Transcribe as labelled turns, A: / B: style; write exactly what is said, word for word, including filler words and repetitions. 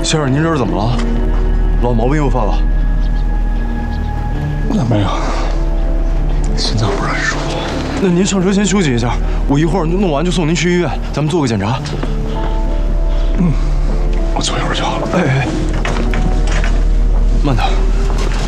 A: 先生，您这是怎么了？老毛病又犯了？
B: 那没有，心脏不是很舒服。
A: 那您上车先休息一下，我一会儿弄完就送您去医院，咱们做个检查。
B: 嗯，我坐一会儿就好了。
A: 哎哎，慢点。